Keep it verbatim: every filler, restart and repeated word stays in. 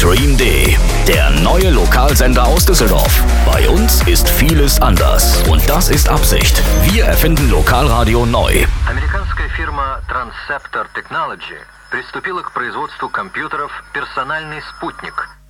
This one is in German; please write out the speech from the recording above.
Stream D, der neue Lokalsender aus Düsseldorf. Bei uns ist vieles anders und das ist Absicht. Wir erfinden Lokalradio neu. Американская фирма Transceptor Technology приступила к производству компьютеров «Персональный спутник».